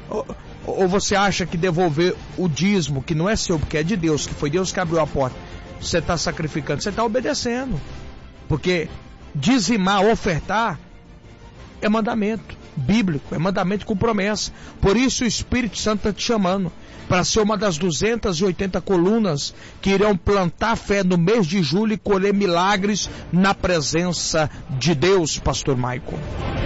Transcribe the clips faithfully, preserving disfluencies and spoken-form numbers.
Ou, ou você acha que devolver o dízimo, que não é seu, porque é de Deus, que foi Deus que abriu a porta, você está sacrificando, você está obedecendo. Porque dizimar, ofertar, é mandamento bíblico, é mandamento com promessa. Por isso o Espírito Santo está te chamando para ser uma das duzentas e oitenta colunas que irão plantar fé no mês de julho e colher milagres na presença de Deus, pastor Maicon.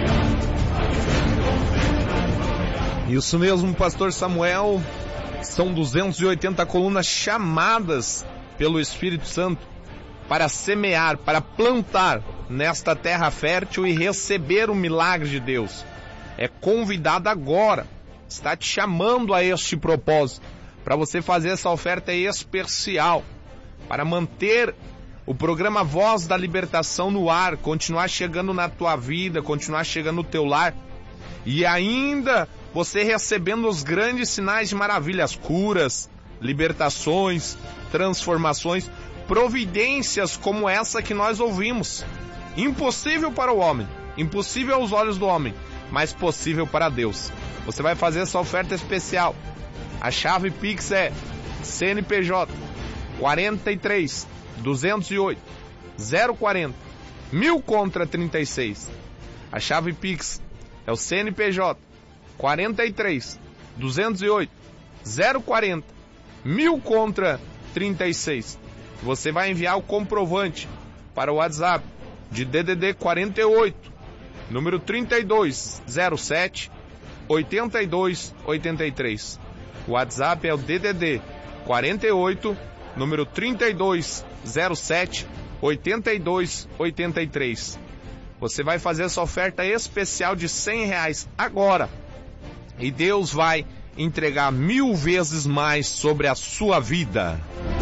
Isso mesmo, pastor Samuel. São duzentas e oitenta colunas chamadas pelo Espírito Santo para semear, para plantar nesta terra fértil e receber o milagre de Deus. É convidado agora, está te chamando a este propósito, para você fazer essa oferta especial, para manter o programa Voz da Libertação no ar, continuar chegando na tua vida, continuar chegando no teu lar, e ainda você recebendo os grandes sinais de maravilhas, curas, libertações, transformações, providências como essa que nós ouvimos. Impossível para o homem, impossível aos olhos do homem, mas possível para Deus. Você vai fazer essa oferta especial. A chave Pix é C N P J quarenta e três, duzentos e oito, zero quarenta, mil contra trinta e seis. A chave Pix é o C N P J quarenta e três, duzentos e oito, zero quarenta, mil contra trinta e seis. Você vai enviar o comprovante para o WhatsApp de D D D quarenta e oito, número trinta e dois, zero sete, oitenta e dois, oitenta e três. O WhatsApp é o D D D quarenta e oito, número trinta e dois, zero sete, oitenta e dois, oitenta e três. Você vai fazer essa oferta especial de cem reais agora. E Deus vai entregar mil vezes mais sobre a sua vida.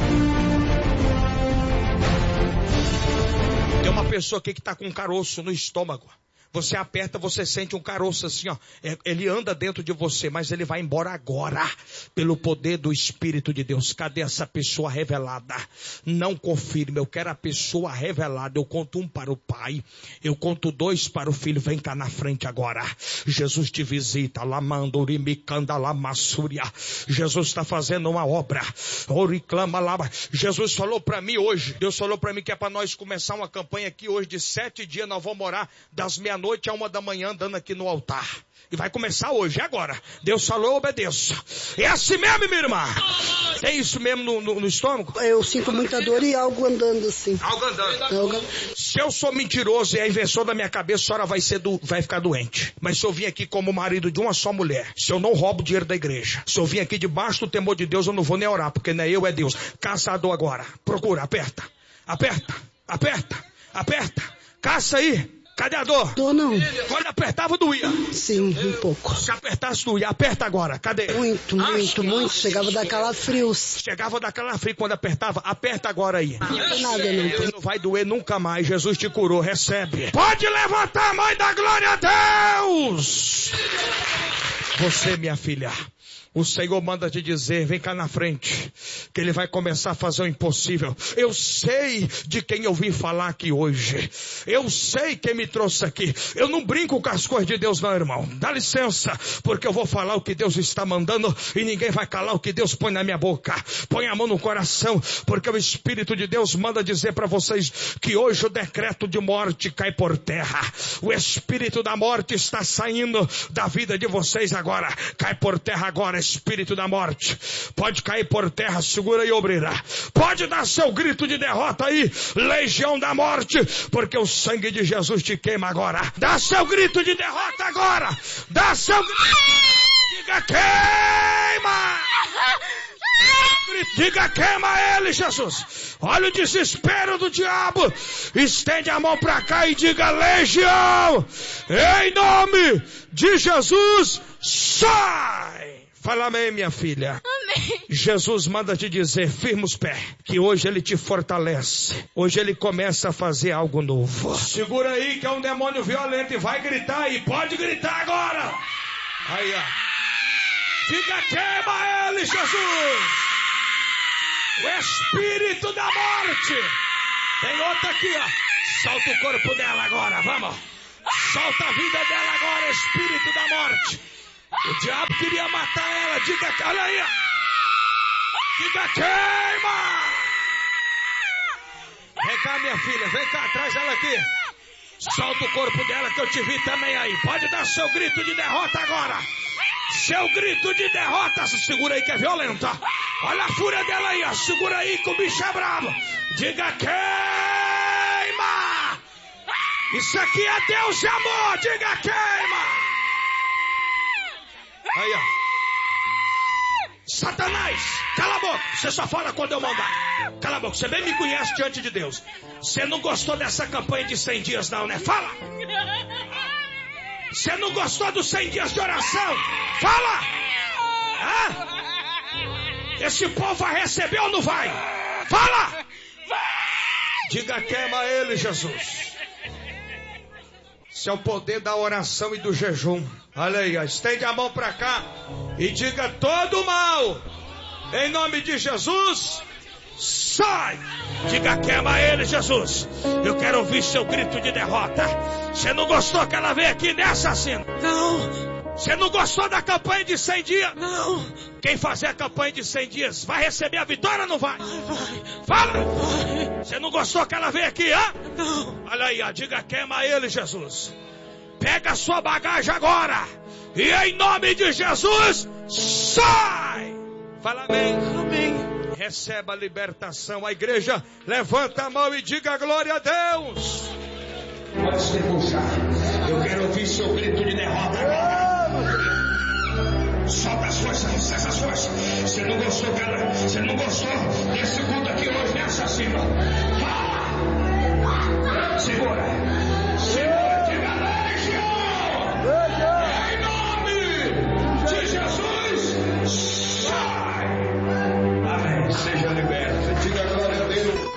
Tem uma pessoa aqui que está com um caroço no estômago. Você aperta, você sente um caroço assim, ó. Ele anda dentro de você, mas ele vai embora agora, pelo poder do Espírito de Deus. Cadê essa pessoa revelada? Não confirme, eu quero a pessoa revelada. Eu conto um para o pai, eu conto dois para o filho. Vem cá na frente agora. Jesus te visita. Lamandurimicanda lamassúria. Jesus está fazendo uma obra. Oriclama lá. Jesus falou para mim hoje, Deus falou para mim que é para nós começar uma campanha aqui hoje de sete dias. Nós vamos orar das meia noite a uma da manhã andando aqui no altar. E vai começar hoje, agora. Deus falou, eu obedeço. É assim mesmo, minha irmã? É isso mesmo no, no, no estômago? Eu sinto muita dor e algo andando assim. Algo andando. Algo... Se eu sou mentiroso e é invenção da minha cabeça, a senhora vai, ser do, vai ficar doente. Mas se eu vim aqui como marido de uma só mulher, se eu não roubo dinheiro da igreja, se eu vim aqui debaixo do temor de Deus, eu não vou nem orar, porque não é eu, é Deus. Caçador agora. Procura, aperta. Aperta, aperta, aperta. Caça aí. Cadê a dor? Dor não. Quando apertava, doía? Sim, um pouco. Se apertasse, doía. Aperta agora. Cadê? Muito, muito, muito. Chegava a dar calafrios. Chegava a dar calafrio quando apertava. Aperta agora aí. Não tem nada, não. Não vai doer nunca mais. Jesus te curou. Recebe. Pode levantar, mãe da glória a Deus. Você, minha filha. O Senhor manda te dizer, vem cá na frente, que Ele vai começar a fazer o impossível. Eu sei de quem eu vim falar aqui hoje. Eu sei quem me trouxe aqui. Eu não brinco com as coisas de Deus não, irmão. Dá licença, porque eu vou falar o que Deus está mandando e ninguém vai calar o que Deus põe na minha boca. Põe a mão no coração, porque o Espírito de Deus manda dizer para vocês que hoje o decreto de morte cai por terra. O Espírito da morte está saindo da vida de vocês agora. Cai por terra agora. Espírito da morte, pode cair por terra, segura aí, obreira. Pode dar seu grito de derrota aí, legião da morte, porque o sangue de Jesus te queima agora. Dá seu grito de derrota agora. Dá seu grito. Diga queima. Diga queima ele, Jesus. Olha o desespero do diabo. Estende a mão pra cá e diga legião. Em nome de Jesus, sai. Fala amém, minha filha. Amém. Jesus manda te dizer, firma os pés, que hoje Ele te fortalece. Hoje Ele começa a fazer algo novo. Segura aí que é um demônio violento e vai gritar aí. Pode gritar agora. Aí, ó. Diga queima ele, Jesus. O espírito da morte. Tem outra aqui, ó. Solta o corpo dela agora, vamos. Solta a vida dela agora, espírito da morte. O diabo queria matar ela. Diga, olha aí. Diga, queima. Vem cá, minha filha. Vem cá, traz ela aqui. Solta o corpo dela que eu te vi também aí. Pode dar seu grito de derrota agora. Seu grito de derrota. Segura aí que é violenta. Olha a fúria dela aí, ó. Segura aí que o bicho é bravo. Diga, queima. Isso aqui é Deus de amor. Diga, queima. Aí, ó. Satanás, cala a boca. Você só fala quando eu mandar. Cala a boca, você bem me conhece diante de Deus. Você não gostou dessa campanha de cem dias não, né? Fala. Você não gostou dos cem dias de oração? Fala. Hã? Esse povo vai receber ou não vai? Fala. Diga, queima ele, Jesus. Esse é o poder da oração e do jejum. Olha aí, ó. Estende a mão pra cá e diga: todo mal, em nome de Jesus, sai. Diga, queima ele, Jesus. Eu quero ouvir seu grito de derrota. Você não gostou que ela veio aqui nessa cena? Não. Você não gostou da campanha de cem dias? Não. Quem fazer a campanha de cem dias vai receber a vitória ou não vai? Vai. Fala. Vai. Você não gostou que ela veio aqui, hã? Não. Olha aí, ó. Diga, queima ele, Jesus. Pega a sua bagagem agora. E em nome de Jesus, sai. Fala amém. Amém. Receba a libertação. A igreja levanta a mão e diga glória a Deus. Pode se puxar. Eu quero ouvir seu grito de derrota agora. Solta as forças, cessa as forças. Você não gostou, cara? Você não gostou desse culto aqui hoje, né, assassino? Fala! Segura! Segura, diga legião! Em nome de Jesus, sai! Amém. Seja liberto. Diga glória a Deus.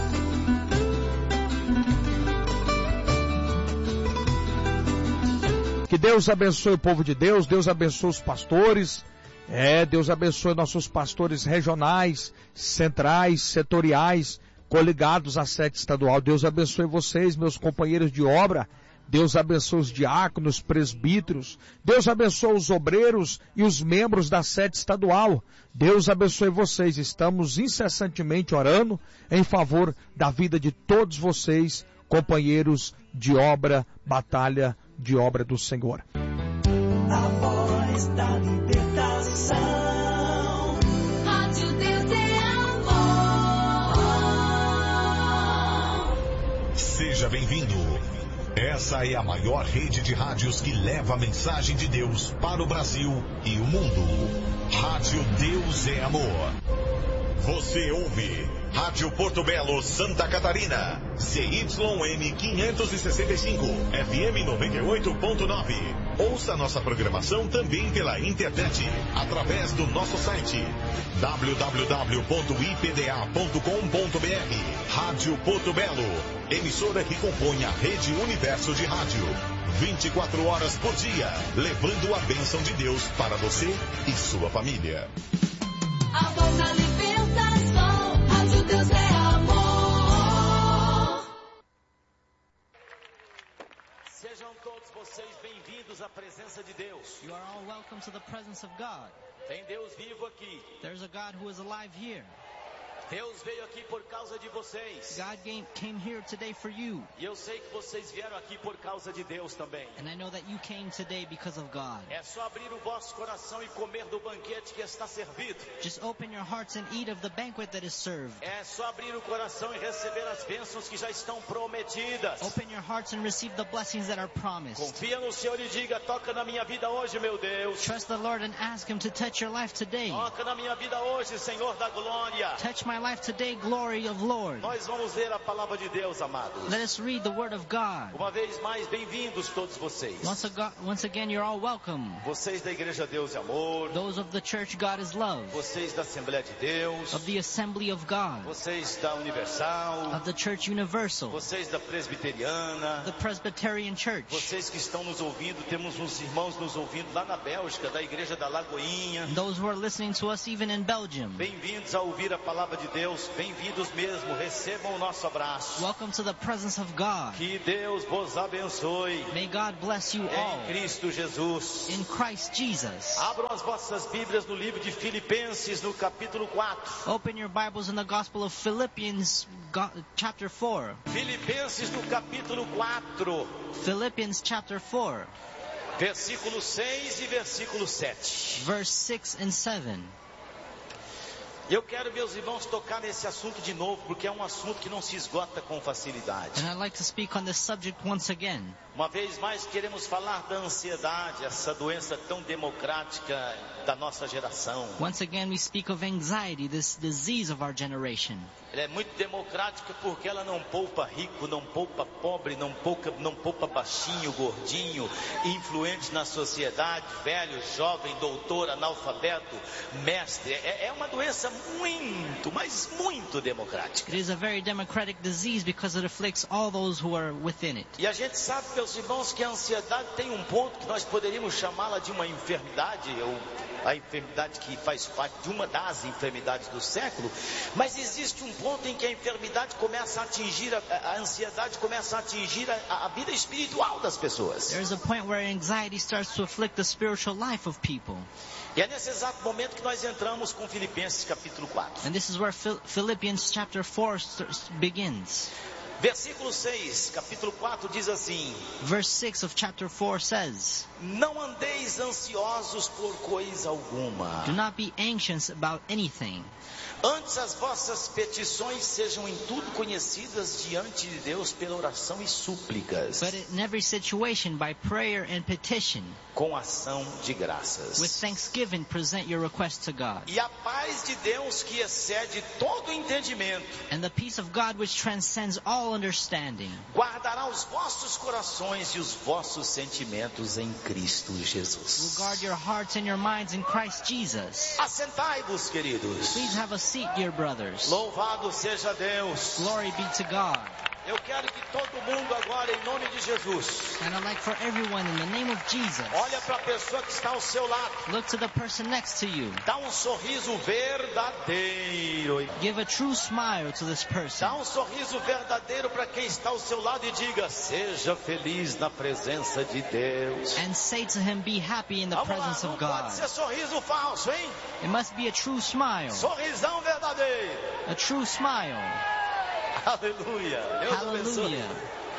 Que Deus abençoe o povo de Deus, Deus abençoe os pastores, é, Deus abençoe nossos pastores regionais, centrais, setoriais, coligados à sede estadual. Deus abençoe vocês, meus companheiros de obra. Deus abençoe os diáconos, presbíteros. Deus abençoe os obreiros e os membros da sede estadual. Deus abençoe vocês. Estamos incessantemente orando em favor da vida de todos vocês, companheiros de obra, batalha de obra do Senhor. A voz da libertação. Rádio Deus é amor. Seja bem-vindo. Essa é a maior rede de rádios que leva a mensagem de Deus para o Brasil e o mundo. Rádio Deus é amor. Você ouve Rádio Porto Belo, Santa Catarina, C Y M quinhentos e sessenta e cinco, F M noventa e oito ponto nove. Ouça nossa programação também pela internet, através do nosso site w w w ponto i p d a ponto com ponto b r. Rádio Porto Belo, emissora que compõe a rede Universo de Rádio. vinte e quatro horas por dia, levando a bênção de Deus para você e sua família. A voz da libertação, Rádio Deus é amor. Sejam todos vocês bem-vindos à presença de Deus. You are all welcome to the presence of God. Tem Deus vivo aqui. There's a God who is alive here. Deus veio aqui por causa de vocês. God came, came here today for you. E eu sei que vocês vieram aqui por causa de Deus também. And I know that you came today because of God. É só abrir o vosso coração e comer do banquete que está servido. Just open your hearts and eat of the banquet that is served. É só abrir o coração e receber as bênçãos que já estão prometidas. Open your hearts and receive the blessings that are promised. Confia no Senhor e diga: toca na minha vida hoje, meu Deus. Trust the Lord and ask Him to touch your life today. Toca na minha vida hoje, Senhor da glória. Touch my life today, glory of Lord. Nós vamos ler a palavra de Deus, amados. Let us read the word of God. Uma vez mais, bem-vindos todos vocês. Once, ago, once again, you're all welcome. Vocês da Igreja Deus e Amor. Those of the church God is love. Vocês da Assembleia de Deus. Of the Assembly of God. Vocês da Universal. Of the Church Universal. Vocês da Presbiteriana. The Presbyterian Church. Vocês que estão nos ouvindo, temos uns irmãos nos ouvindo lá na Bélgica, da Igreja da Lagoinha. Those who are listening to us even in Belgium. Bem-vindos a ouvir a palavra de Deus, bem-vindos mesmo, recebam o nosso abraço. Welcome to the presence of God. Que Deus vos abençoe. May God bless you all Em Cristo Jesus. in Christ Jesus. Abram as vossas Bíblias no livro de Filipenses, no capítulo quatro. Open your Bibles in the Gospel of Philippians, go- chapter four. Filipenses, no capítulo quatro, Philippians chapter four, versículo seis e versículo sete. verse six and seven. Eu quero, meus irmãos, tocar nesse assunto de novo, porque é um assunto que não se esgota com facilidade. And I'd like to speak on this subject once again. Uma vez mais queremos falar da ansiedade, essa doença tão democrática da nossa geração. Once again, we speak of anxiety, this disease of our generation. Ela é muito democrática porque ela não poupa rico, não poupa pobre, não poupa, não poupa baixinho, gordinho, influente na sociedade, velho, jovem, doutor, analfabeto, mestre. É, é uma doença muito, mas muito democrática. It is a very democratic disease because it afflicts all those who are within it. E a gente sabe, meus irmãos, que a ansiedade tem um ponto que nós poderíamos chamá-la de uma enfermidade, ou a enfermidade que faz parte de uma das enfermidades do século, mas existe um ponto em que a enfermidade começa a atingir, a, a ansiedade começa a atingir a, a vida espiritual das pessoas. There's a point where anxiety starts to afflict the spiritual life of people. E é nesse exato momento que nós entramos com Filipenses capítulo quatro. And this is where Phil- Philippians chapter four starts, begins. Versículo seis, capítulo quatro diz assim: Verse six of chapter four says, não andeis ansiosos por coisa alguma. do not be anxious about anything, Antes as vossas petições sejam em tudo conhecidas diante de Deus pela oração e súplicas, but in every situation by prayer and petition, com ação de graças. with thanksgiving present your requests to God. E a paz de Deus que excede todo entendimento, And the peace of God which transcends all understanding guardará os vossos corações e os vossos sentimentos em Cristo will Jesus. guard your hearts and your minds in Christ Jesus. Assentai-vos, queridos. Please have a seat, dear brothers. Louvado seja Deus. Glory be to God. Eu quero que todo mundo agora, em nome de Jesus, And I'd like for everyone in the name of Jesus, olha para a pessoa que está ao seu lado, look to the person next to you. dá um sorriso verdadeiro. Give a true smile to this person. Dá um sorriso verdadeiro para quem está ao seu lado e diga: seja feliz na presença de Deus. And say to him, be happy in the Vamos lá, presence não of pode God. ser sorriso falso, hein? It must be a true smile. Sorrisão verdadeiro. A true smile. Aleluia. Deus abençoe. Hallelujah.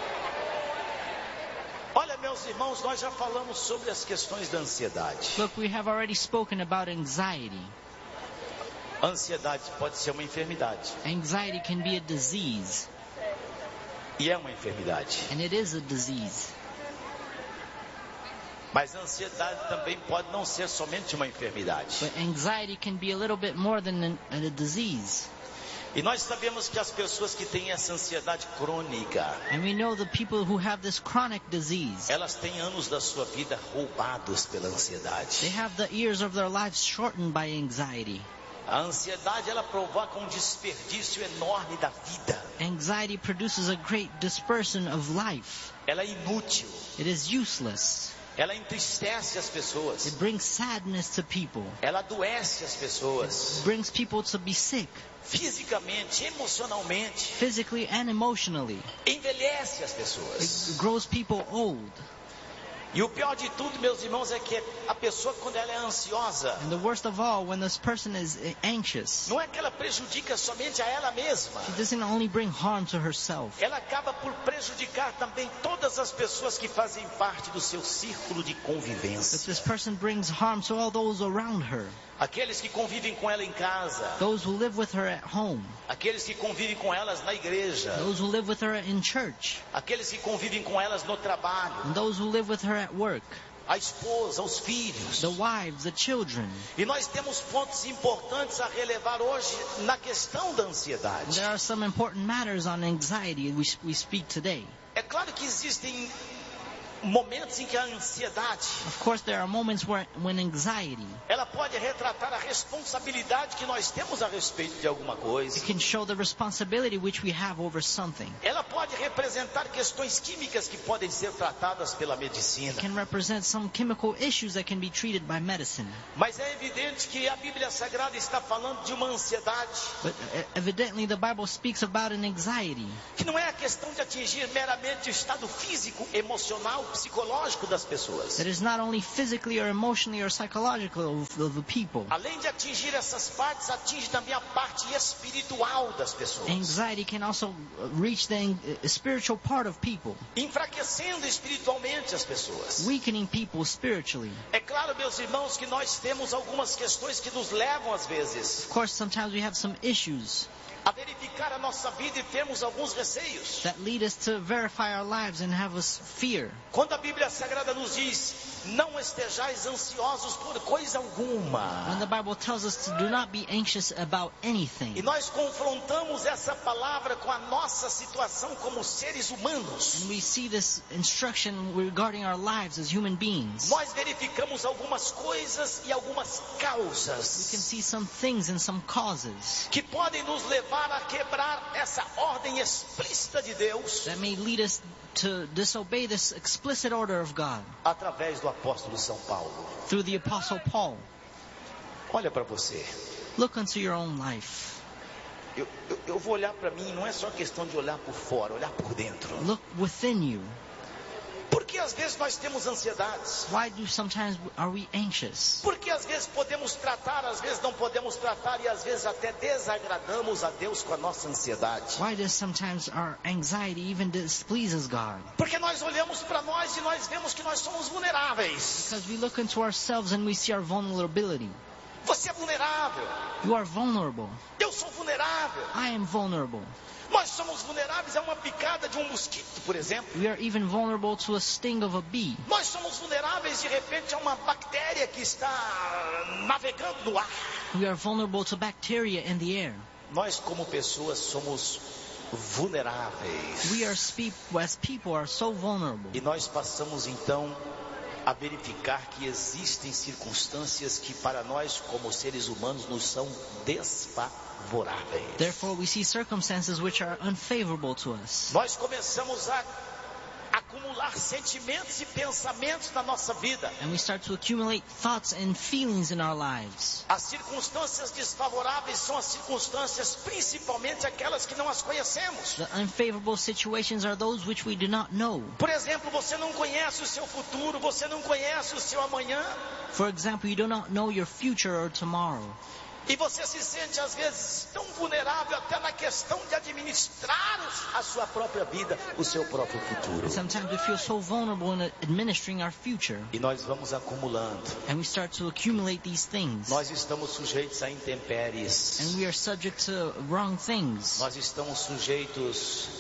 Olha, meus irmãos, nós já falamos sobre as questões da ansiedade. Look, we have already spoken about anxiety. A ansiedade pode ser uma enfermidade. Anxiety can be a disease, E é uma enfermidade. and it is a disease. Mas a ansiedade também pode não ser somente uma enfermidade. But anxiety can be a little bit more than an- a disease. E nós sabemos que as pessoas que têm essa ansiedade crônica, And we know the people who have this chronic disease, elas têm anos da sua vida roubados pela they ansiedade. have the years of their lives shortened by anxiety. A ansiedade, ela provoca um desperdício enorme da vida. Anxiety produces a great dispersion of life. Ela é inútil. It is useless. Ela entristece as pessoas. It brings sadness to people. Ela adoece as pessoas. It brings people to be sick, Fisicamente, emocionalmente. physically and emotionally. Envelhece as pessoas. It grows people old. E o pior de tudo, meus irmãos, é que a pessoa, quando ela é ansiosa, And the worst of all, when this person is anxious, não é que ela prejudica somente a ela mesma. she doesn't only bring harm to herself. Ela acaba por prejudicar também todas as pessoas que fazem parte do seu círculo de But convivência. this person brings harm to all those around her. Aqueles que convivem com ela em casa. Those who live with her at home. Aqueles que convivem com elas na igreja. Those who live with her in church. Aqueles que convivem com elas no trabalho. And those who live with her at work. A esposa, os filhos. The wives, the children. E nós temos pontos importantes a relevar hoje na questão da And ansiedade. there are some important matters on anxiety we, we speak today. É claro que existem momentos em que a ansiedade, Of course, there are moments where, when anxiety, ela pode retratar a responsabilidade que nós temos a respeito de alguma coisa. it can show the responsibility which we have over something. Ela pode representar questões químicas que podem ser tratadas pela medicina. It can represent some chemical issues that can be treated by medicine. Mas é evidente que a Bíblia Sagrada está falando de uma ansiedade But uh, evidently the Bible speaks about an anxiety. que não é a questão de atingir meramente o estado físico, emocional, psicológico das pessoas. That is not only physically or emotionally or psychological of, of the people. Além de atingir essas partes, atinge também a parte espiritual das pessoas, Anxiety can also reach the uh, spiritual part of people, enfraquecendo espiritualmente as pessoas. weakening people spiritually. É claro, meus irmãos, que nós temos algumas questões que nos levam às vezes Of course, sometimes we have some issues a verificar a nossa vida e temos alguns receios. that lead us to verify our lives and have us fear. Quando a Bíblia Sagrada nos diz, não estejais ansiosos por coisa alguma, When the Bible tells us to do not be anxious about e anything, nós confrontamos essa palavra com a nossa situação como seres humanos, and we see this instruction regarding our lives as human beings, nós verificamos algumas coisas e algumas we can causas see some things and some causes que podem nos levar a quebrar essa ordem explícita de Deus that may lead us to disobey this explicit order of God através do apóstolo São Paulo. through the Apostle Paul. Olha para você. Look unto your own life. Eu, eu, eu vou olhar para mim, não é só questão de olhar por fora, olhar por dentro. Look within you. Porque às vezes nós temos ansiedades. Why do sometimes are we anxious? Porque às vezes podemos tratar, às vezes não podemos tratar e às vezes até desagradamos a Deus com a nossa ansiedade. Why does sometimes our anxiety even displeases God? Porque nós olhamos para nós e nós vemos que nós somos vulneráveis. Because we look into ourselves and we see our vulnerability. Você é vulnerável. You are vulnerable. Eu sou vulnerável. I am vulnerable. Nós somos vulneráveis a uma picada de um mosquito, por exemplo. We are even vulnerable to a sting of a bee. Nós somos vulneráveis de repente a uma bactéria que está navegando no ar. We are vulnerable to bacteria in the air. Nós como pessoas somos vulneráveis. We are spe- as people are so vulnerable. E nós passamos então a verificar que existem circunstâncias que para nós como seres humanos nos são desfavoráveis. Therefore, we see circumstances which are unfavorable to us. Nós começamos a acumular sentimentos e pensamentos na nossa vida. And we start to accumulate thoughts and feelings in our lives. As circunstâncias desfavoráveis são as circunstâncias, principalmente aquelas que não as conhecemos. The unfavorable situations are those which we do not know. Por exemplo, você não conhece o seu futuro, você não conhece o seu amanhã. For example, you do not know your future or tomorrow. E você se sente às vezes tão vulnerável até na questão de administrar a sua própria vida, o seu próprio futuro. Sometimes we feel so vulnerable in administering our future. E nós vamos acumulando. And we start to accumulate these things. Nós estamos sujeitos a intempéries. And we are subject to wrong things. Nós estamos sujeitos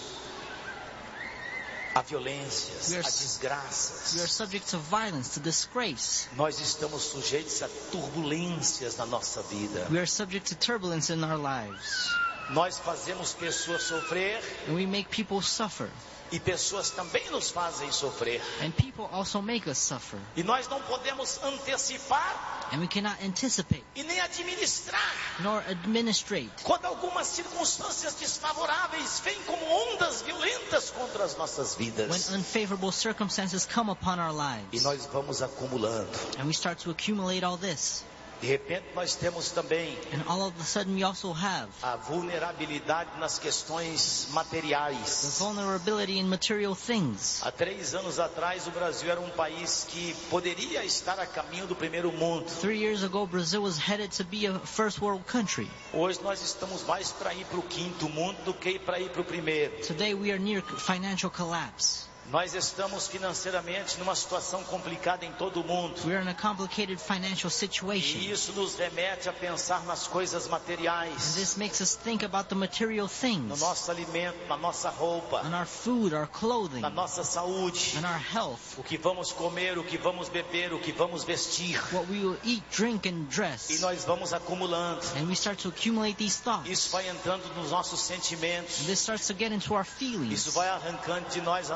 a violências, We are- a desgraças. We are subject to violence, to disgrace. Nós estamos sujeitos a turbulências na nossa vida. We are subject to turbulence in our lives. Nós fazemos pessoas sofrer And we make people suffer. e pessoas também nos fazem sofrer. And people also make us suffer. E nós não podemos antecipar And we cannot anticipate e nem administrar nor administrate quando algumas circunstâncias desfavoráveis vêm como ondas violentas contra as nossas when vidas. unfavorable circumstances come upon our E lives. nós vamos acumulando. And we start to accumulate all this. De repente nós temos também And all of a sudden we also have a vulnerabilidade nas questões the materiais. vulnerability in material things. Há três anos atrás o Brasil era um país que poderia estar a caminho do primeiro mundo. Three years ago, Brazil was headed to be a first world country. Hoje nós estamos mais para ir para o quinto mundo do que para ir para o primeiro. Today we are near financial collapse. Nós estamos financeiramente numa situação complicada em todo o mundo. We are in a complicated financial E situation. isso nos remete a pensar nas coisas And materiais, this makes us think about the material no things, nosso alimento, na nossa roupa, on our food, our clothing, na nossa saúde, on our health, o que vamos comer, o que vamos beber, o que vamos vestir. what we will eat, drink, and E dress. nós vamos acumulando. And we start to accumulate these thoughts. Isso vai entrando nos nossos sentimentos. And this starts to get into our Isso feelings. vai arrancando de nós a nossa paz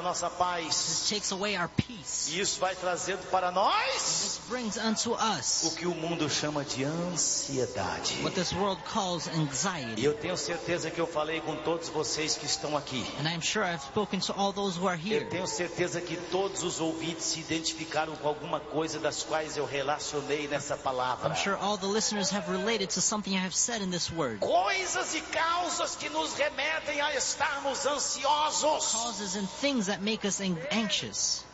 paz. This takes away our peace. E isso vai trazendo para nós This brings unto us o que o mundo chama de ansiedade. what this world calls E anxiety. eu tenho certeza que eu falei com todos vocês que estão aqui. And I'm sure I've spoken to all those who are here. Eu tenho certeza que todos os ouvintes se identificaram com alguma coisa das quais eu relacionei nessa palavra. I'm sure all the listeners have related to something I have said in this word. Coisas e causas que nos remetem a estarmos ansiosos. Causes and things that make us an- anxious.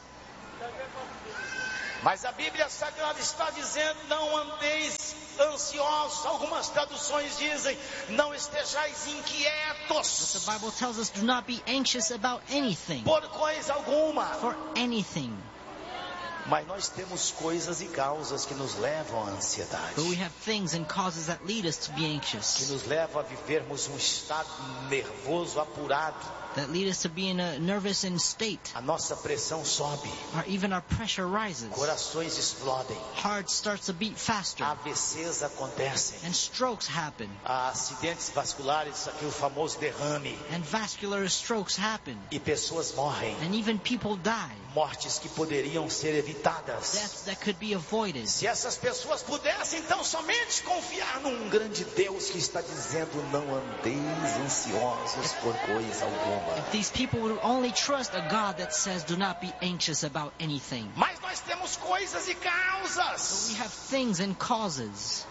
Mas a Bíblia Sagrada está dizendo, não andeis ansiosos. Algumas traduções dizem, não estejais But inquietos the Bible tells us do not be anxious about anything. por coisa alguma. For anything. Mas nós temos coisas e causas que nos levam à ansiedade. But we have things and causes that lead us to be Que anxious. nos levam a vivermos um estado nervoso apurado. That lead us to be in a nervous in state. A nossa pressão sobe. Or even our pressure rises. Corações explodem. Heart starts to beat faster. A V Cs acontecem. And strokes happen. Há acidentes vasculares, aqui o famoso derrame. And vascular strokes happen. E pessoas morrem. And even people die. Mortes que poderiam ser evitadas. Deaths that could be avoided. Se essas pessoas pudessem então somente confiar num grande Deus que está dizendo, não andeis ansiosos por coisa alguma. If these people would only trust a God that says do not be anxious about anything. Mas nós temos coisas e But causas. we have things and causes.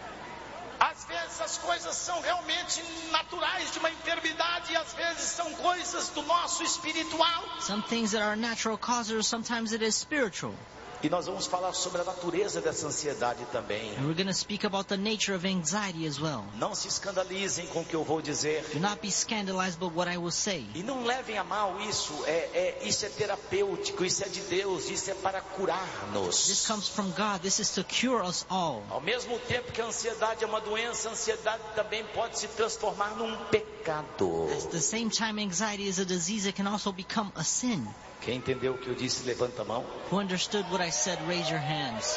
Às vezes as coisas são realmente naturais de uma enfermidade e às vezes são coisas do nosso espiritual. Some things that are natural causes, sometimes it is spiritual. E nós vamos falar sobre a natureza dessa ansiedade também. And we're going to speak about the nature of anxiety as well. Não se escandalizem com o que eu vou dizer. Do not be scandalized by what I will say. E não levem a mal isso. É, é, isso é terapêutico, isso é de Deus, isso é para This curar-nos. comes from God. This is to cure us all. Ao mesmo tempo que a ansiedade é uma doença, a ansiedade também pode se transformar num pecado. At the same time, anxiety is a disease that can also become a sin. Quem entendeu o que eu disse, levanta a mão. Who understood what I said, raise your hands.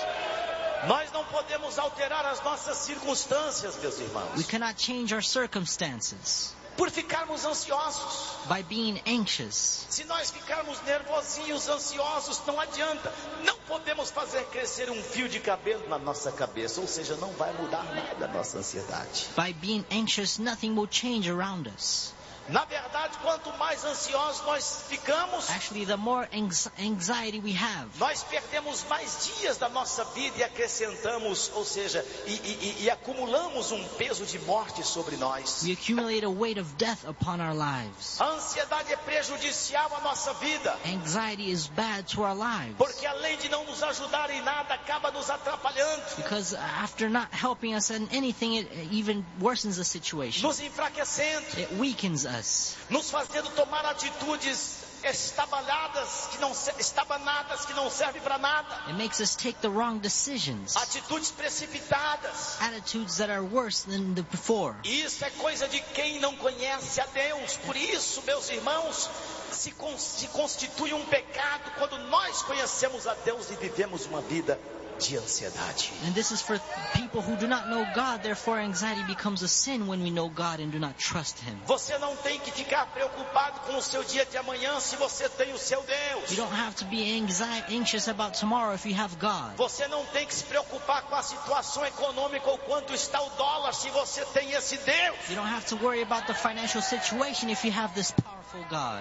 Nós não podemos alterar as nossas circunstâncias, meus We irmãos, cannot change our circumstances por ficarmos ansiosos. by being anxious. Se nós ficarmos nervosinhos, ansiosos, não adianta. Não podemos fazer crescer um fio de cabelo na nossa cabeça. Ou seja, não vai mudar nada a nossa ansiedade. By being anxious, nothing will change around us. Na verdade, quanto mais ansiosos nós ficamos, Actually, the more anx- anxiety we have, nós perdemos mais dias da nossa vida e acrescentamos, ou seja, e, e- e acumulamos um peso de morte sobre nós. we accumulate a weight of death upon our lives. A ansiedade é prejudicial à nossa vida, Anxiety is bad to our lives. porque além de não nos ajudar em nada, acaba nos atrapalhando, Because after not helping us in anything, it even worsens the situation. nos enfraquecendo, It weakens us. nos fazendo tomar atitudes estabaladas que não se- estabanadas que não servem para nada, It makes us take the wrong decisions. atitudes precipitadas. Attitudes that are worse than the before. E isso é coisa de quem não conhece a Deus. Por isso, meus irmãos, se, con- se constitui um pecado quando nós conhecemos a Deus e vivemos uma vida de ansiedade. And this is for people who do not know God. Therefore, anxiety becomes a sin when we know God and do not trust Him. Você não tem que ficar preocupado com o seu dia de amanhã se você tem o seu You Deus. don't have to be anxi- anxious about tomorrow if you have God. Você não tem que se preocupar com a situação econômica ou quanto está o dólar se você tem esse Deus. You don't have to worry about the financial situation if you have this powerful God.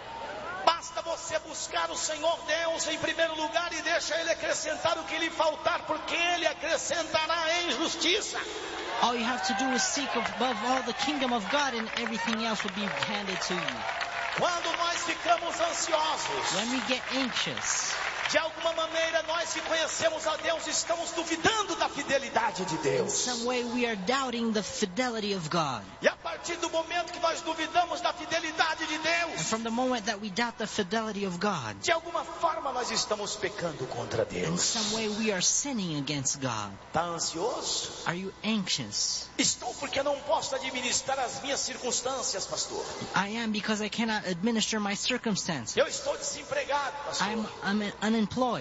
Basta você buscar o Senhor Deus em primeiro lugar e deixa Ele acrescentar o que lhe faltar, porque Ele acrescentará em justiça. All you have to do is seek above all the kingdom of God and everything else will be handed to you. Quando nós ficamos ansiosos, When we get anxious, de alguma maneira nós que conhecemos a Deus estamos duvidando da fidelidade de in Deus. some way we are doubting the fidelity of God. E a partir do momento que nós duvidamos da fidelidade de And Deus, from the moment that we doubt the fidelity of God, de alguma forma nós estamos pecando contra in Deus. some way we are sinning against God. Está ansioso? Are you anxious? Estou porque não posso administrar as minhas circunstâncias, pastor. I am because I cannot administer my circumstances. Eu estou desempregado, pastor. I'm, I'm unemployed.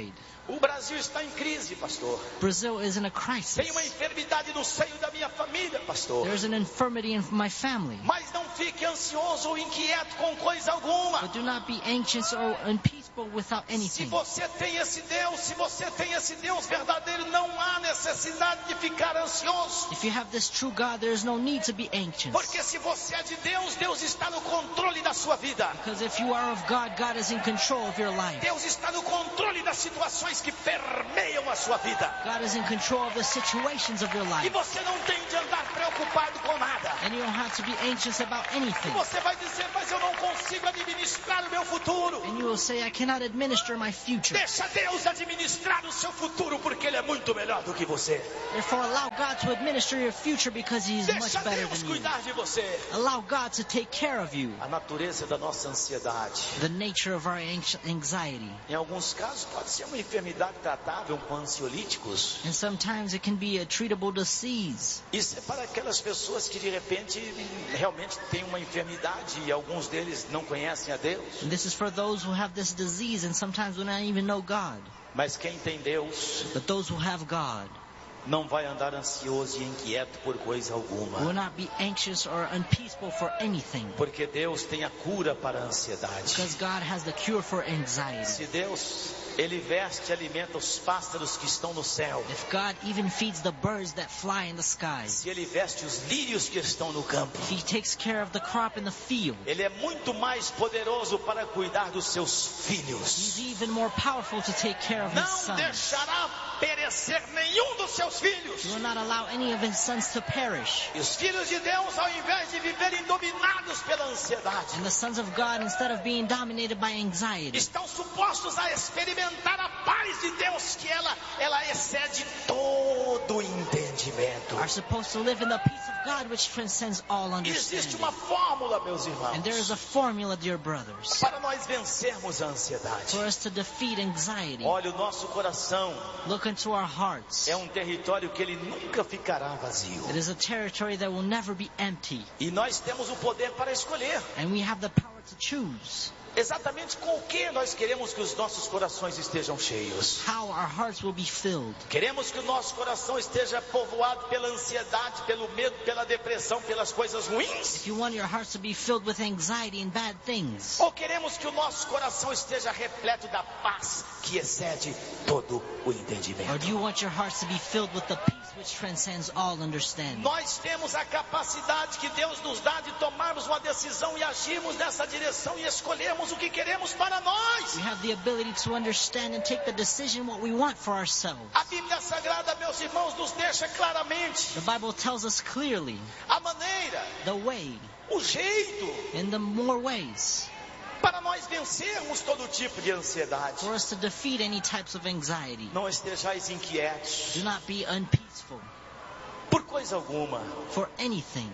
O Brasil está em crise, pastor. Brazil is in a crisis. Tem uma enfermidade no seio da minha família, pastor. There's an infirmity in my family. Mas não fique ansioso ou inquieto com coisa alguma. But do not be anxious or unpeaceful without Se anything. você tem esse Deus, se você tem esse Deus verdadeiro, não há necessidade de ficar ansioso. If you have this true God, there is no need to be anxious. Porque se você é de Deus, Deus está no controle da sua vida. Because if you are of God, God is in control of your life. Deus está no controle das situações que permeiam a sua vida. God is in control of the situations of your E life. você não tem de andar preocupado com nada. And you don't have to be anxious about E anything. você vai dizer, mas eu não consigo administrar o meu futuro. And you will say, I cannot administer my future. Deixa Deus administrar o seu futuro, porque Ele é muito melhor do que você. Therefore, allow God to administer your future because He is much Deixa better Deus than you. cuidar de você. Allow God to take care of you. A natureza da nossa ansiedade. The nature of our anx- anxiety. Em alguns casos pode ser uma enfermidade tratável com ansiolíticos. And sometimes it can be a treatable disease. Isso é para aquelas pessoas que de repente realmente têm uma enfermidade e alguns deles não conhecem a Deus. And this is for those who have this disease and sometimes do not even know God. Mas quem tem Deus But those who have God não vai andar ansioso e inquieto por coisa will alguma. not be anxious or unpeaceful for anything. Porque Deus tem a cura para a ansiedade. Because God has the cure for anxiety. Se Deus, Ele veste e alimenta os pássaros que estão no céu. If God even feeds the birds that fly in the skies. Se Ele veste os lírios que estão no campo. If He takes care of the crop in the field. Ele é muito mais poderoso para cuidar dos seus filhos. He's even more powerful to take care of His Não sons. deixará perecer nenhum dos seus filhos. He will not allow any of His sons to perish. E os filhos de Deus, ao invés de viverem dominados pela ansiedade, And the sons of God, instead of being dominated by anxiety, estão supostos a experimentar a paz de Deus, que ela, ela excede todo o entendimento. are supposed to live in the peace of God which transcends all Existe understanding. uma fórmula, meus irmãos, And there is a formula, dear brothers, para nós vencermos a ansiedade. for us to defeat anxiety. Olha, o nosso coração Look into our hearts. é um território que ele nunca ficará vazio. It is a territory that will never be empty. E nós temos o poder para escolher And we have the power to choose exatamente com o que nós queremos que os nossos corações estejam cheios. how our hearts will be filled. Queremos que o nosso coração esteja povoado pela ansiedade, pelo medo, pela depressão, pelas coisas ruins? If you want your hearts to be filled with anxiety and bad things, Ou queremos que o nosso coração esteja repleto da paz que excede todo o or entendimento? do you want your hearts to be filled with the peace which transcends all understanding? Nós temos a capacidade que Deus nos dá de tomarmos uma decisão e agirmos nessa direção e escolhermos o que queremos para nós. We have the ability to understand and take the decision what we want for ourselves. A Bíblia Sagrada, meus irmãos, nos deixa claramente The Bible tells us clearly a maneira, the way, o jeito in the more ways, para nós vencermos todo tipo de ansiedade. for us to defeat any types of anxiety. Não estejais inquietos Do not be unpeaceful por coisa alguma. for anything.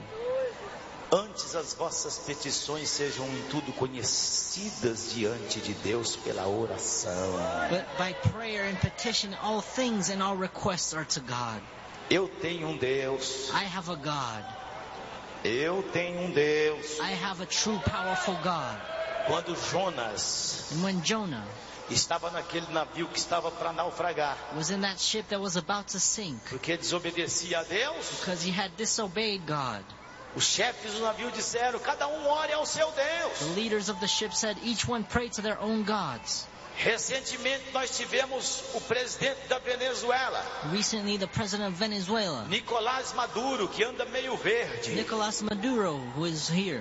Antes as vossas petições sejam em tudo conhecidas diante de Deus pela oração. But by prayer and petition, all things and all requests are to God. Eu tenho um Deus. I have a God. Eu tenho um Deus. I have a true, powerful God. Quando Jonas And when Jonah estava naquele navio que estava para naufragar, was in that ship that was about to sink porque desobedecia a Deus, because he had disobeyed God, os chefes do navio disseram: cada um ore ao seu the Deus. leaders of the ship said each one prayed to their own gods. Recentemente nós tivemos o presidente da Venezuela, Recently, the president of Venezuela, Nicolás Maduro, que anda meio verde, Nicolas Maduro, who is here,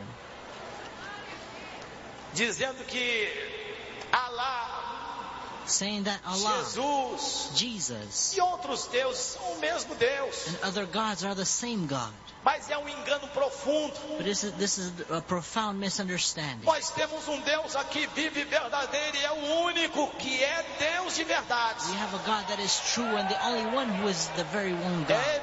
dizendo que Alá, saying that Allah, Jesus Jesus, e outros deuses são o mesmo Deus. and other gods are the same God. Mas é um engano profundo. But this is, this is a profound misunderstanding. Nós temos um Deus aqui vivo e verdadeiro, e é o único que é Deus de verdade. We have a God that is true and the only one who is the very one God. É evidente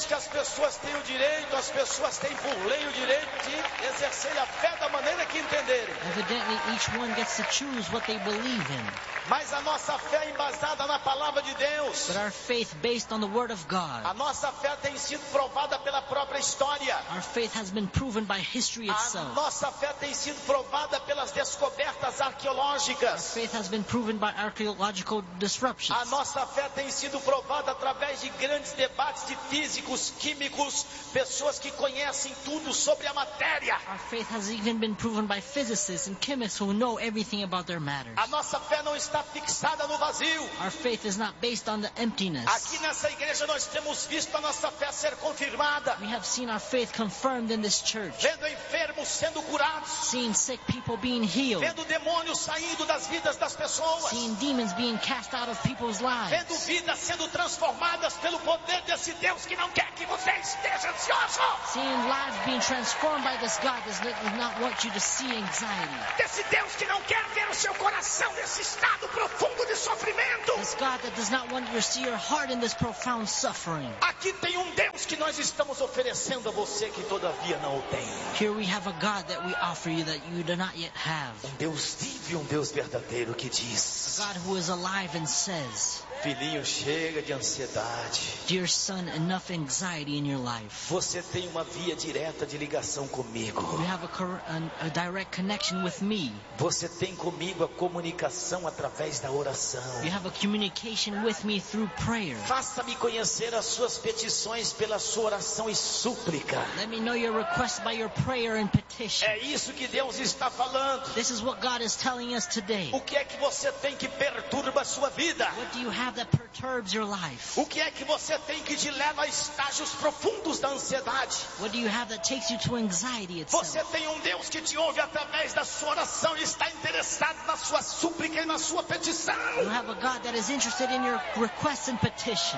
somente que as pessoas têm o direito, as pessoas têm por lei o direito de exercer a fé da maneira que entenderem. Evidently, each one gets to choose what they believe in. Mas a nossa fé é embasada na palavra de Deus. But our faith based on the Word of God. A nossa fé tem sido provada pela própria história. Our faith has been proven by history A itself. nossa fé tem sido provada pelas descobertas Our arqueológicas. faith has been proven by archaeological disruptions. A nossa fé tem sido provada através de grandes debates de físicos, químicos, pessoas que conhecem tudo sobre a matéria. Our faith has even been proven by physicists and chemists who know everything about their matters. A nossa fé não está fixada no vazio. Our faith is not based on the emptiness. Aqui nessa igreja nós temos visto a nossa fé ser confirmada, We have seen our faith confirmed in this church. vendo enfermos sendo curados, Seeing sick people being healed. vendo demônios saindo das vidas das pessoas, Seeing demons being cast out of people's vendo lives. vidas sendo transformadas pelo poder desse Deus que não quer que você esteja ansioso, Seeing lives being transformed by this God does not, does not want you to see anxiety. desse Deus que não quer ver o seu coração nesse estado profundo de sofrimento. This God that does not want you to see your heart in this profound suffering. Aqui tem um Deus que nós estamos oferecendo a você que todavia não o tem. Here we have a God that we offer you that you do not yet have. Um Deus vivo e um Deus verdadeiro que A diz: God who is alive and says, filhinho, chega de ansiedade. dear son, enough anxiety in your life. Você tem uma via direta de ligação comigo. You have a, cor- an- a direct connection with me. Você tem comigo a comunicação através da oração. You have a communication with me through prayer. Faça-me conhecer as suas petições pela sua oração e súplica. Let me know your request by your prayer and petition. É isso que Deus está falando. This is what God is telling us today. O que é que você tem que perturba a sua vida? What do you have that perturbs your life? O que é que você tem que te leva a estágios profundos da ansiedade? What do you have that takes you to anxiety Você itself? tem um Deus que te ouve através da sua oração e está interessado na sua súplica e na sua petição. You have a God that is interested in your request and petition.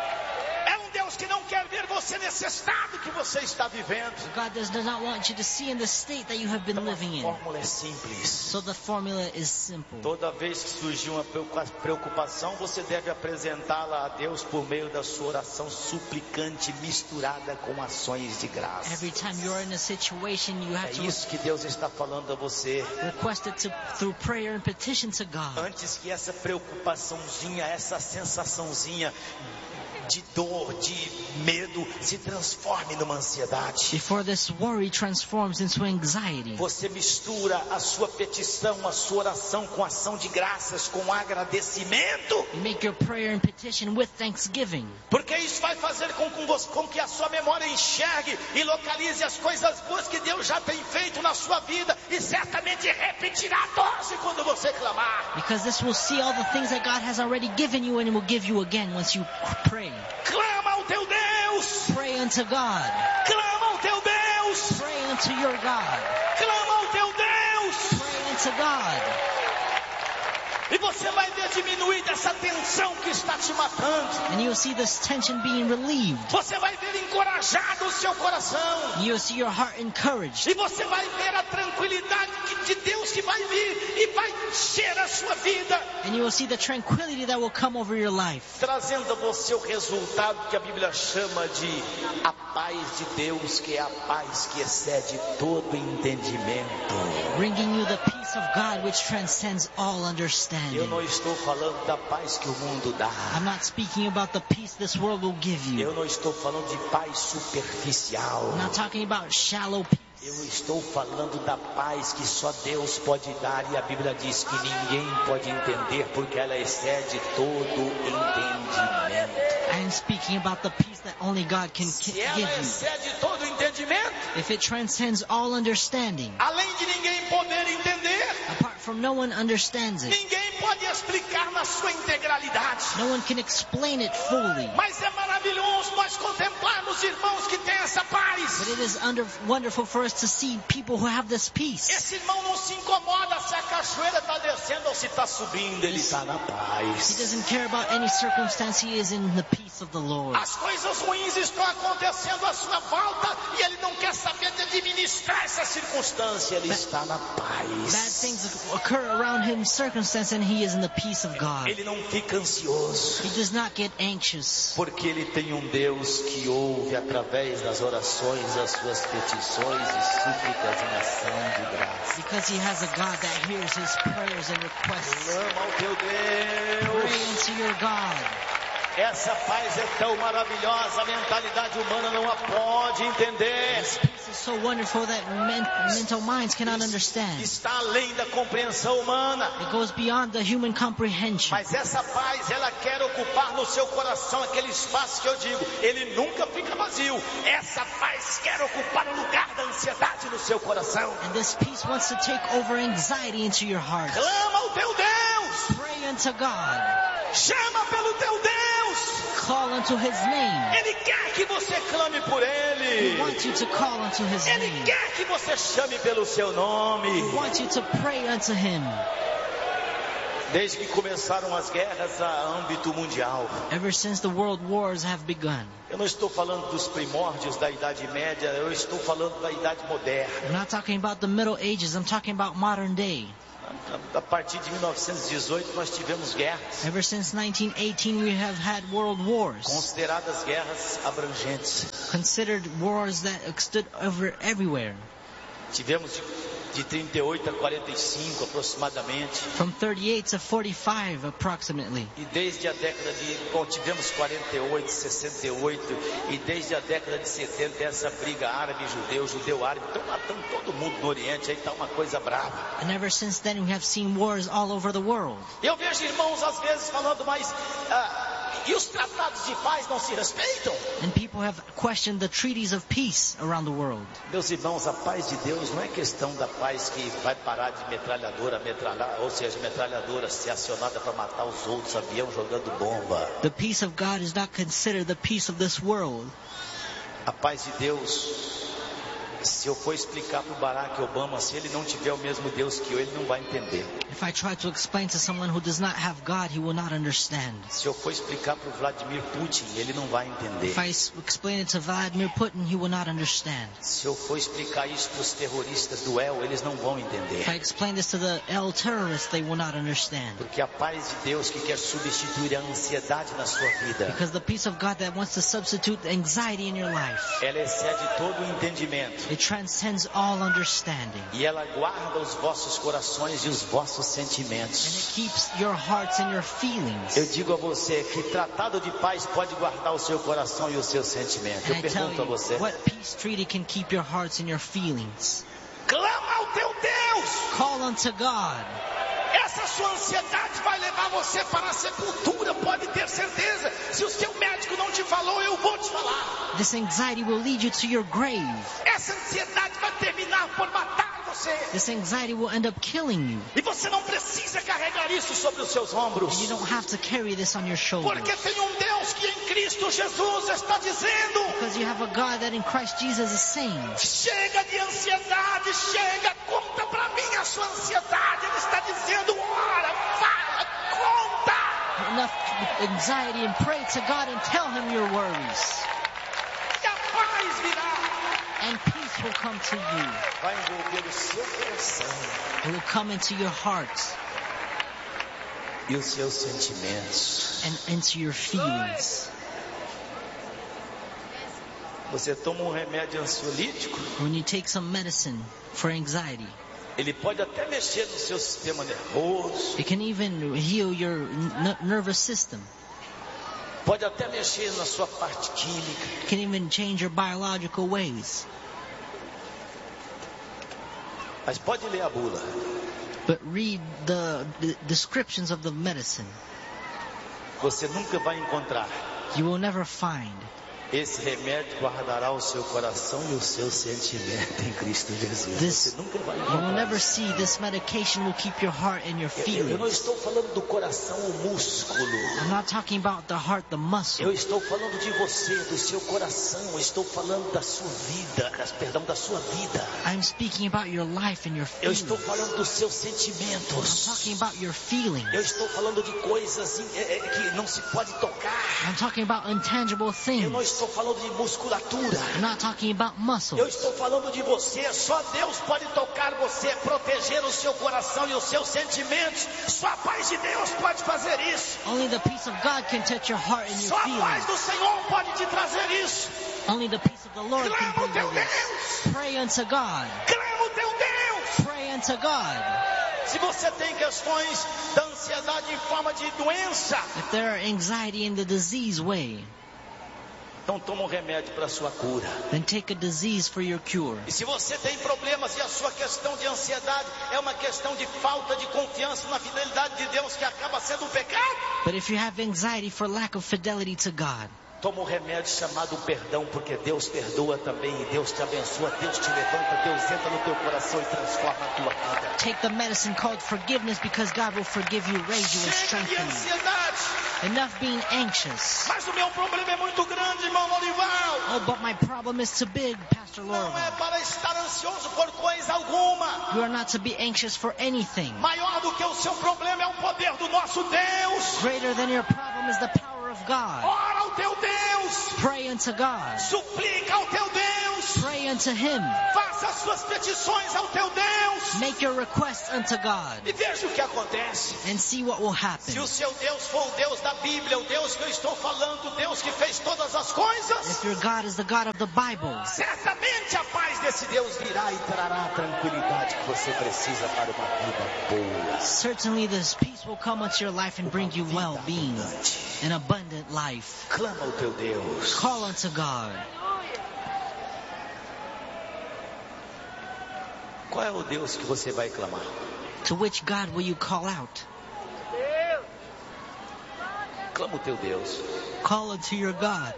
É um Deus que não quer ver você nesse estado que você está vivendo. God does does not want you to see in the state that you have been Então, a living in. fórmula é simples. So the formula is simple. Toda vez que surgir uma preocupação, você deve apresentá-la a Deus por meio da sua oração suplicante misturada com ações de graça. Every time you're in a situation, you É have to isso que Deus está falando a você. request it to, through prayer and petition to God. Antes que essa preocupaçãozinha, essa sensaçãozinha de dor, de medo se transforme numa ansiedade. Before this worry transforms into anxiety, Você mistura a sua petição, a sua oração com ação de graças, com agradecimento. you make your prayer and petition with thanksgiving. Porque isso vai fazer com, com, você, com que a sua memória enxergue e localize as coisas boas que Deus já tem feito na sua vida e certamente repetirá a dose quando você clamar. Because this will see all the things that God has already given you and it will give you again once you pray. Clama ao teu Deus! Pray unto God. Clama ao teu Deus! Pray unto your God. Clama ao teu Deus! Pray unto God. E você vai ver diminuir dessa tensão que está te matando. And you'll see this tension being relieved. Você vai ver encorajado o seu coração. You'll see your heart encouraged. E você vai ver a tranquilidade de Deus que vai vir e vai encher a sua vida, And you will see the tranquility that will come over your life. trazendo a você o resultado que a Bíblia chama de a paz de Deus, que é a paz que excede todo entendimento. Bringing you the peace of God which transcends all Eu understanding. não estou falando da paz que o mundo dá. I'm not speaking about the peace this world will give you. Eu não estou falando de paz superficial. I'm not talking about shallow peace. Eu estou falando da paz que só Deus pode dar, e a Bíblia diz que ninguém pode entender porque ela excede todo entendimento. I am speaking about the peace that only God can ki- Se ela give you. excede todo entendimento, If it transcends all understanding, além de ninguém poder entender, apart from no one understands it, ninguém pode explicar na sua integralidade. no one can explain it fully. Mas é maravilhoso nós contemplarmos irmãos que têm essa paz. But it is under, wonderful for us to see people who have this peace. Esse irmão não se incomoda se a cachoeira está descendo ou se está subindo, ele está na He paz. doesn't care about any circumstance, he is in the peace peace of the Lord. As coisas ruins estão acontecendo à sua volta e ele não quer saber de administrar essa circunstância. Ele está na Bad paz. things occur around him, circumstance, and he is in the peace of God. Ele não fica ansioso, He does not get anxious porque ele tem um Deus que ouve através das orações as suas petições e súplicas em ação de graça. because he has a God that hears his prayers and requests. Clama ao teu Pray Deus. unto your God. Essa paz é tão maravilhosa, a mentalidade humana não a pode entender. This peace is so wonderful that men, mental minds cannot understand. Está além da compreensão humana. It goes beyond the human comprehension. Mas essa paz, ela quer ocupar no seu coração aquele espaço que eu digo, ele nunca fica vazio. Essa paz quer ocupar o lugar da ansiedade no seu coração. And this peace wants to take over anxiety into your heart. Clama ao teu Deus. Pray unto God. Chama pelo teu Deus. Call unto his name. Ele quer que você clame por ele. He wants you to call unto his Ele name. quer que você chame pelo seu nome. He wants you to pray unto him. Desde que começaram as guerras a âmbito mundial. Ever since the world wars have begun. Eu não estou falando dos primórdios da Idade Média, eu estou falando da Idade Moderna. I'm not talking about the Middle Ages, I'm talking about modern day. A partir de mil novecentos e dezoito nós tivemos guerras, Ever since nineteen eighteen we have had world wars. consideradas guerras abrangentes. Considered wars that stood over everywhere. Tivemos de, de trinta e oito a quarenta e cinco aproximadamente. From thirty-eight to forty-five approximately. E desde a década de... Bom, tivemos quarenta e oito, sessenta e oito. E desde a década de setenta essa briga árabe-judeu, judeu-árabe. Estão matando todo mundo no Oriente. Aí está uma coisa brava. And ever since then we have seen wars all over the world. Eu vejo irmãos às vezes falando, mas... ah, e os tratados de paz não se respeitam? And people have questioned the treaties of peace around the world. Meus irmãos, a paz de Deus não é questão da paz que vai parar de metralhadora, metralhar, ou seja, metralhadora ser acionada para matar os outros, avião jogando bomba. The peace of God is not considered the peace of this world. A paz de Deus, se eu for explicar para o Barack Obama, se ele não tiver o mesmo Deus que eu, ele não vai entender. If I try to explain to someone who does not have God, he will not understand. Se eu for explicar para o Vladimir Putin, ele não vai entender. If I s- explain it to Vladimir Putin, he will not understand. Se eu for explicar isso para os terroristas do E L, eles não vão entender. If I explain this to the L terrorists, they will not understand. Porque a paz de Deus que quer substituir a ansiedade na sua vida, Because the peace of God that wants to substitute anxiety in your life, ela excede todo o entendimento. it transcends all understanding. E ela guarda os vossos corações e os vossos And sentimentos. it keeps your hearts and your feelings. Eu digo a você que tratado de paz pode guardar o seu coração e os seus sentimentos. Eu And I tell pergunto a you, você. what peace treaty can keep your hearts and your feelings? Clama ao teu Deus! Call unto God. Essa sua ansiedade vai levar você para a sepultura, pode ter certeza. Se o seu médico não te falou, eu vou te falar. This anxiety will lead you to your grave. Essa ansiedade vai terminar por matar você. This anxiety will end up killing you. E você não precisa carregar isso sobre os seus ombros. And you don't have to carry this on your shoulders. Porque tem um Deus que em Cristo Jesus está dizendo: Because you have a God that in Christ Jesus is saying, chega de ansiedade, chega, conta pra mim a sua ansiedade. Ele está dizendo: ora, fala, conta. enough anxiety, and pray to God and tell him your worries. E a paz virá. And peace will come to you. Vai envolver o seu coração It will come into your heart e os seus sentimentos. and into your feelings. Você toma um remédio ansiolítico, When you take some medicine for anxiety, ele pode até mexer no seu sistema nervoso, it can even heal your n- nervous system. pode até mexer na sua parte química, It can even change your biological ways. mas pode ler a bula. But read the, the descriptions of the medicine. Você nunca vai encontrar You will never find Esse remédio guardará o seu coração e o seu sentimento em Cristo Jesus. This, Você nunca vai you will encontrar never isso. see this medication will keep your heart and your Eu, eu não feelings. estou falando do coração, o músculo. I'm not talking about the heart, the muscle. Eu estou falando de você, do seu coração. Eu estou falando da sua vida, perdão, da sua vida. I'm speaking about your life and your Eu feelings. estou falando dos seus I'm sentimentos. talking about your feelings. Eu estou falando de coisas é, é, que não se pode tocar. I'm talking about intangible Eu things. não estou falando de musculatura. I'm not talking about Eu muscles. estou falando de você. Só Deus pode tocar você, proteger o seu coração e os seus sentimentos. Só a paz de Deus pode fazer isso. Only the peace of God can touch your heart and Só your a paz feelings. do Senhor pode te trazer isso. Only the peace of the Lord can Clama o bring teu you this. Deus. Pray unto God. Clama o teu Deus. Pray unto God. Se você tem questões da ansiedade em forma de doença, If there are anxiety in the disease way, então toma um remédio para a sua cura. then take a disease for your cure. E se você tem problemas e a sua questão de ansiedade é uma questão de falta de confiança na fidelidade de Deus, que acaba sendo um pecado, But if you have anxiety for lack of fidelity to God, toma um remédio chamado perdão, porque Deus perdoa também e Deus te abençoa, Deus te levanta, Deus entra no teu coração e transforma a tua vida. take the medicine called forgiveness, because God will forgive you, raise you, and Chega de strengthen you. ansiedade. Enough being anxious. Mas o meu problema é muito grande, irmão Lorival. Oh, but my problem is too big, Pastor Não é Lorival. para estar ansioso por coisa alguma. You are not to be anxious for anything. Maior do que o seu problema é o poder do nosso Deus. Greater than your problem is the power of God. Ora ao teu Deus. Pray unto God. Suplica ao teu Deus. Pray unto Him. Faça as suas petições ao teu Deus. Make your requests unto God. E veja o que acontece. And see what will Se happen. o seu Deus for o Deus da Bíblia, o Deus que eu estou falando, o Deus que fez todas as coisas, If your God is the God of the Bible, certamente a paz desse Deus virá e trará a tranquilidade que você precisa para uma vida boa. certainly this peace will come into your life and bring you well-being, an abundant life. Clama ao teu Deus. Call unto God. Qual é o Deus que você vai clamar? To which God will you call out? Clama o teu Deus. Call unto your God.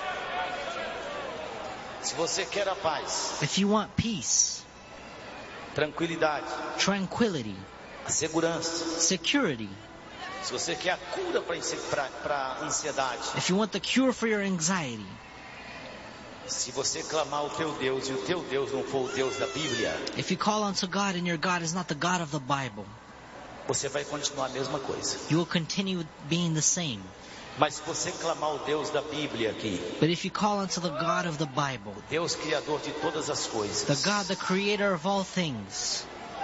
Se você quer a paz, If you want peace, tranquilidade, tranquility, a segurança, security, se você quer a cura para a ansiedade, if you want the cure for your anxiety, se você clamar ao teu Deus e o teu Deus não for o Deus da Bíblia, if you call unto God and your God is not the God of the Bible, você vai continuar a mesma coisa. you will continue being the same. Mas se você clamar ao Deus da Bíblia aqui, But if you call unto the God of the Bible, Deus criador de todas as the coisas, God, the creator of all things,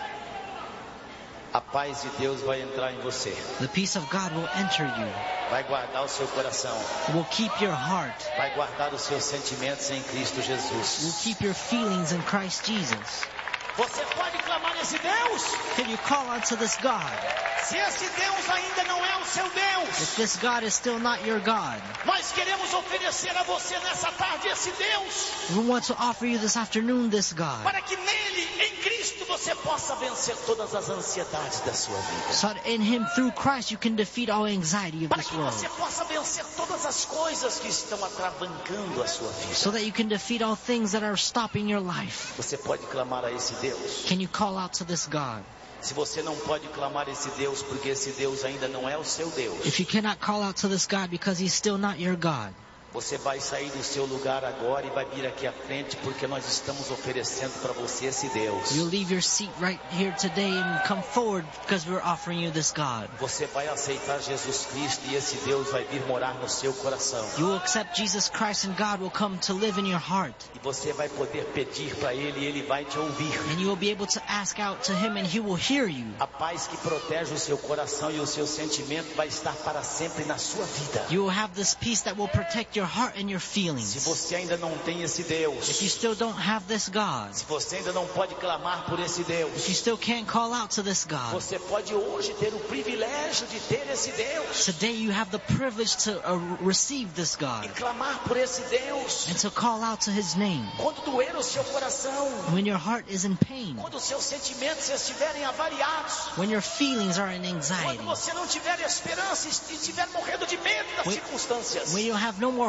a paz de Deus vai entrar em você, the peace of God will enter you, vai guardar o seu coração, will keep your heart, vai guardar os seus sentimentos em Cristo will Jesus. keep your feelings in Christ Jesus. Você pode clamar nesse Deus? Can you call unto this God? Se esse Deus ainda não é o seu Deus, If this God is still not your God, nós queremos oferecer a você nessa tarde esse Deus, we want to offer you this afternoon this God, para que nele, em Cristo, você possa vencer todas as ansiedades da sua vida. so that in Him, through Christ, you can defeat all anxiety of Para this que world, você possa vencer todas as coisas que estão atravancando a sua vida. so that you can defeat all things that are stopping your life. Você pode clamar a esse Deus. Can you call out to this God? Se você não pode clamar esse Deus, porque esse Deus ainda não é o seu Deus, If you cannot call out to this God because He's still not your God, você vai sair do seu lugar agora e vai vir aqui à frente, porque nós estamos oferecendo para você esse Deus. you'll leave your seat right here today and come forward because we're offering you this God. Você vai aceitar Jesus Cristo e esse Deus vai vir morar no seu coração. You will accept Jesus Christ and God will come to live in your heart. E você vai poder pedir para Ele e Ele vai te ouvir. And you will be able to ask out to Him and He will hear you. A paz que protege o seu coração e o seu sentimento vai estar para sempre na sua vida. You will have this peace that will protect your heart and your Se feelings. você ainda não tem esse Deus, If you still don't have this God, se você ainda não pode clamar por esse Deus, if you still can't call out to this God, você pode hoje ter o privilégio de ter esse Deus today you have the privilege to uh, receive this e God clamar por esse Deus. and to call out to His name. Quando doer o seu coração, When your heart is in pain, quando os seus sentimentos estiverem avariados, when your feelings are in anxiety, quando você não tiver esperança e estiver morrendo de medo das When- circunstâncias, when you have no more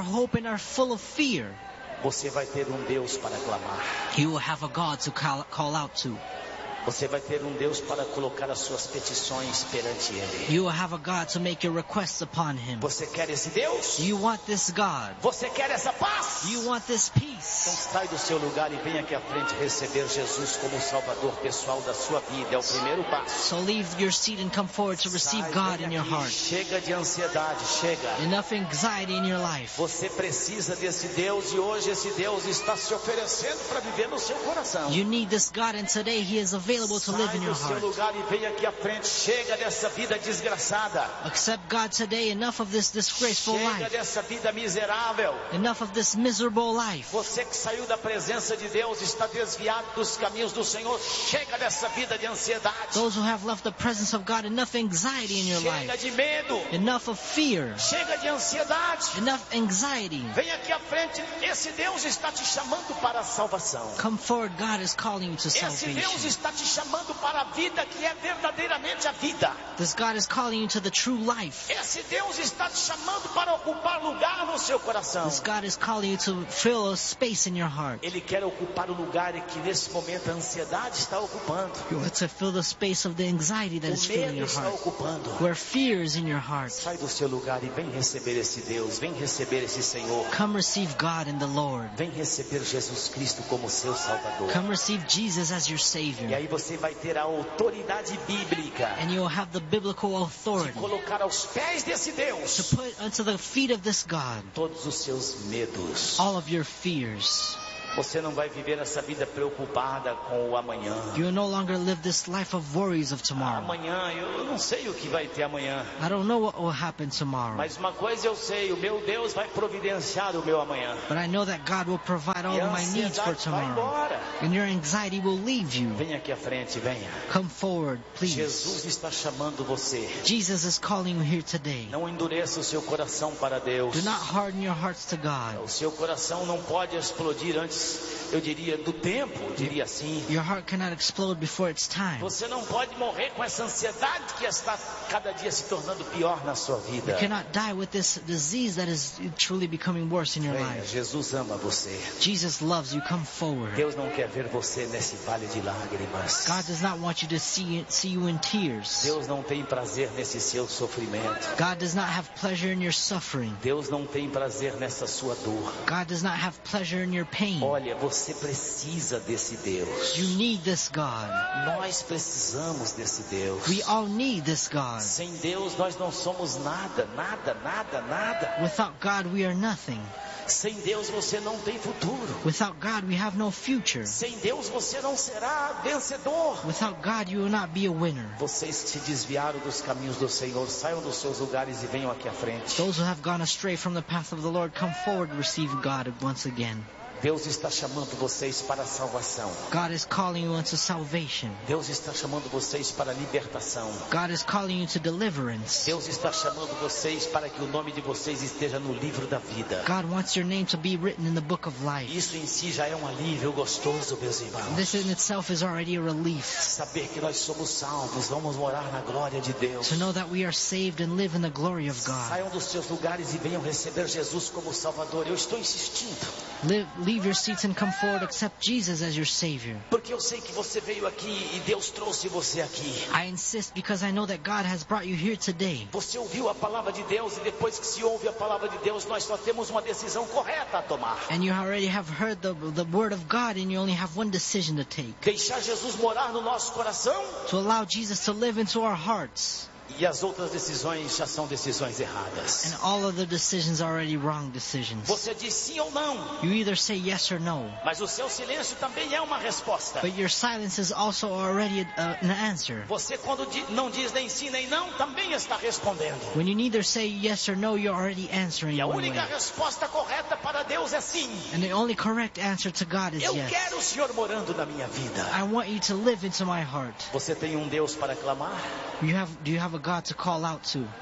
hope and are full of fear, você vai ter um Deus para clamar. you will have a God to call, call out to. Você vai ter um Deus para colocar as suas petições perante Ele. You will have a God to make your requests upon Him. Você quer esse Deus? You want this God. Você quer essa paz? You want this Então peace. sai do seu lugar e vem aqui à frente receber Jesus como Salvador pessoal da sua vida. É o primeiro passo. So leave your seat and come forward to receive Sai, God vem in your aqui. heart. Chega de ansiedade, chega. Enough anxiety in your life. Você precisa desse Deus e hoje esse Deus está se oferecendo para viver no seu coração. You need this God, and today He is available to live Sai in your do seu heart. lugar e vem aqui à frente. Chega dessa vida desgraçada. Accept God today. Enough of this disgraceful Chega life. dessa vida miserável. Enough of this miserable life. Você que saiu da presença de Deus, está desviado dos caminhos do Senhor. Chega dessa vida de ansiedade. Those who have left the presence of God, enough anxiety in your Chega life. de medo. Enough of fear. Chega de ansiedade. Enough anxiety. Vem aqui à frente. Esse Deus está te chamando para a salvação. Come forward. God is calling you to Esse Deus salvation. está te chamando para a vida que é verdadeiramente a vida. This God is calling you to the true life. Esse Deus está te chamando para ocupar lugar no seu coração. This God is calling you to fill a space in your heart. Ele quer ocupar o lugar que nesse momento a ansiedade está ocupando. You want to fill the space of the anxiety that O is filling medo your está heart. ocupando. Where fear is in your heart. Sai do seu lugar e vem receber esse Deus. Vem receber esse Senhor. Come receive God in the Lord. Vem receber Jesus Cristo como seu Salvador. Come receive Jesus as your E Savior. aí você vai ter a autoridade bíblica And you will have the biblical de authority colocar aos pés desse to Deus put unto the feet of this God todos os seus medos. all of your fears. Você não vai viver essa vida preocupada com o amanhã. You will no longer live this life of worries of tomorrow. Amanhã, eu não sei o que vai ter amanhã. I don't know what will happen tomorrow, Mas uma coisa eu sei, o meu Deus vai providenciar o meu amanhã. but I know that God will provide all E a of my needs for ansiedade vai tomorrow. embora. And your anxiety will leave you. Venha aqui à frente, venha. Come forward, please. Jesus está chamando você. Jesus is calling you here today. Não endureça o seu coração para Deus. Do not harden your hearts to God. O seu coração não pode explodir antes, eu diria, do tempo, eu diria assim. Your heart cannot explode before it's time. Você não pode morrer com essa ansiedade que está cada dia se tornando pior na sua vida. You cannot die with this disease that is truly becoming worse in your Venha, life. Jesus ama você. Jesus loves you. Come forward. Deus não quer ver você nesse vale de lágrimas. God does not want you to see, see you in tears. Deus não tem prazer nesse seu sofrimento. God does not have pleasure in your suffering. Deus não tem prazer nessa sua dor. God does not have pleasure in your pain. Olha, você precisa desse Deus. You need this God. Nós precisamos desse Deus. We all need this God. Sem Deus nós não somos nada, nada, nada, nada. Without God, we are nothing. Sem Deus você não tem futuro. Without God, we have no future. Sem Deus você não será vencedor. Without God, you will not be a winner. Vocês se desviaram dos caminhos do Senhor, saiam dos seus lugares e venham aqui à frente. Those who have gone astray from the path of the Lord, come forward to receive God once again. Deus está chamando vocês para a salvação. God is calling you unto salvation. Deus está chamando vocês para a libertação. God is calling you to deliverance. Deus está chamando vocês para que o nome de vocês esteja no livro da vida. God wants your name to be written in the book of life. Isso em si já é um alívio gostoso, meus irmãos. This in itself is already a relief. Saber que nós somos salvos, vamos morar na glória de Deus. To know that we are saved and live in the glory of God. Saiam dos seus lugares e venham receber Jesus como Salvador. Eu estou insistindo. Live, leave your seats and come forward. Accept Jesus as your Savior. Porque eu sei que você veio aqui e Deus trouxe você aqui. I insist because I know that God has brought you here today. Você ouviu a palavra de Deus e depois que se ouve a palavra de Deus, nós só temos uma decisão correta a tomar. And you already have heard the, the word of God, and you only have one decision to take. Deixar Jesus morar no nosso coração. To allow Jesus to live into our hearts. E as outras decisões já são decisões erradas. And all other decisions are already wrong decisions. Você diz sim ou não. You either say yes or no. Mas o seu silêncio também é uma resposta. But your silence is also already a, an answer. Você quando não diz nem sim nem não, também está respondendo. When you neither say yes or no, you're already answering E a one única way. resposta correta para Deus é sim. And the only correct answer to God is Eu yes. quero o Senhor morando na minha vida. I want you to live into my heart. Você tem um Deus para clamar? You have, do you have a God to call out to?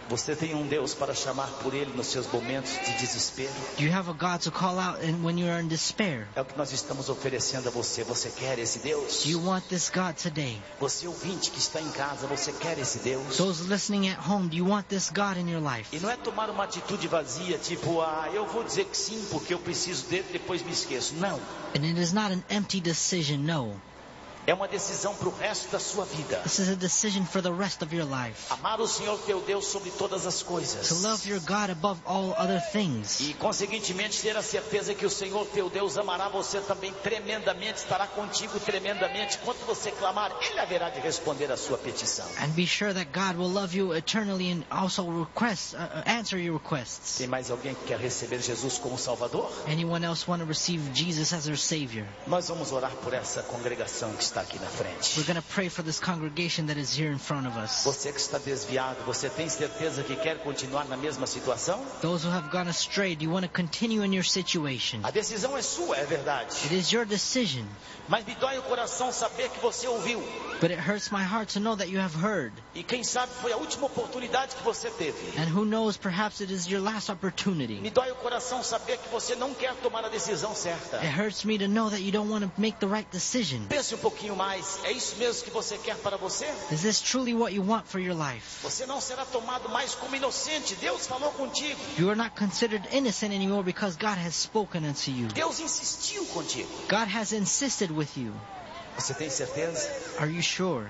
Você tem um Deus para chamar por Ele nos seus momentos de desespero? Do you have a God to call out in- when you are in despair? É o que nós estamos oferecendo a você. Você quer esse Deus? Do you want this God today? Você ouvinte que está em casa, você quer esse Deus? Those listening at home, do you want this God in your life? E não é tomar uma atitude vazia, tipo, ah, eu vou dizer que sim porque eu preciso dele, depois me esqueço. Não. And it is not an empty decision, no. É uma decisão para o resto da sua vida. This is a decision for the rest of your life. Amar o Senhor teu Deus sobre todas as coisas. To love your God above all other things. E conseguintemente ter a certeza que o Senhor teu Deus amará você também tremendamente, estará contigo tremendamente. Quando você clamar, Ele haverá de responder a sua petição. And be sure that God will love you eternally and also request, uh, answer your requests. Tem mais alguém que quer receber Jesus como Salvador? Anyone else want to receive Jesus as their Savior? Nós vamos orar por essa congregação que está aqui na frente. We're going to pray for this congregation that is here in front of us. Você que está desviado, você tem certeza que quer continuar na mesma situação? Those who have gone astray, do you want to continue in your situation? A decisão é sua, é verdade. It is your decision. Mas me dói o coração saber que você ouviu. But it hurts my heart to know that you have heard. E quem sabe foi a última oportunidade que você teve. And who knows, perhaps it is your last opportunity. Me dói o coração saber que você não quer tomar a decisão certa. It hurts me to know that you don't want to make the right decision. Pense um pouquinho mais. É isso mesmo que você quer para você? Is this truly what you want for your life? Você não será tomado mais como inocente. Deus falou contigo. You are not considered innocent anymore because God has spoken unto you. Deus insistiu contigo. God has insisted with you. Você tem certeza? Are you sure?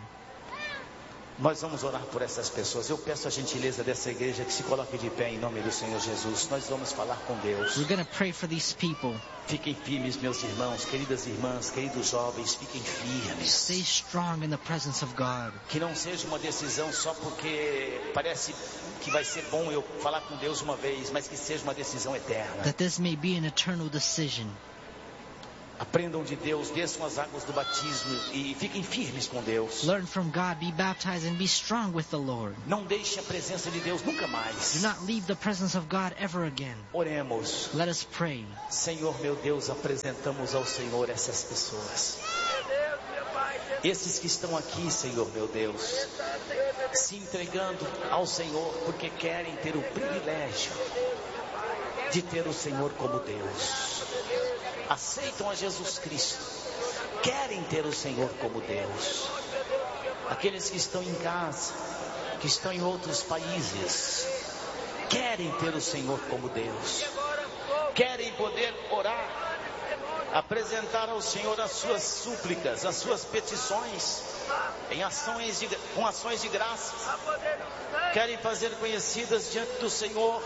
Nós vamos orar por essas pessoas. Eu peço a gentileza dessa igreja que se coloque de pé em nome do Senhor Jesus. Nós vamos falar com Deus. We're going to pray for these people. Fiquem firmes, meus irmãos, queridas irmãs, queridos jovens, fiquem firmes. Stay strong in the presence of God. Que não seja uma decisão só porque parece que vai ser bom eu falar com Deus uma vez, mas que seja uma decisão eterna. That this may be an eternal decision. Aprendam de Deus, desçam as águas do batismo e fiquem firmes com Deus. Learn from God, be baptized, and be strong with the Lord. Não deixe a presença de Deus nunca mais. Do not leave the presence of God ever again. Oremos. Let us pray. Senhor meu Deus, apresentamos ao Senhor essas pessoas. Esses que estão aqui, Senhor meu Deus, se entregando ao Senhor porque querem ter o privilégio de ter o Senhor como Deus. Aceitam a Jesus Cristo, querem ter o Senhor como Deus. Aqueles que estão em casa, que estão em outros países, querem ter o Senhor como Deus, querem poder orar, apresentar ao Senhor as suas súplicas, as suas petições, em ações de, com ações de graça, querem fazer conhecidas diante do Senhor